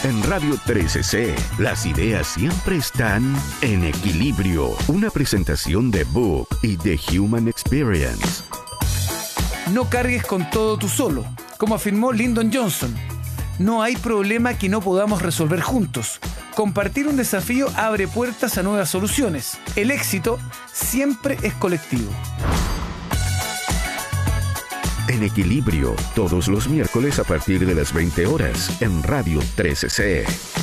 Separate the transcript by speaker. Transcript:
Speaker 1: En Radio 13C, las ideas siempre están en equilibrio. Una presentación de Book y The Human Experience.
Speaker 2: No cargues con todo tú solo. Como afirmó Lyndon Johnson, no hay problema que no podamos resolver juntos. Compartir un desafío abre puertas a nuevas soluciones. El éxito siempre es colectivo.
Speaker 1: En equilibrio, todos los miércoles a partir de las 20 horas en Radio 13C.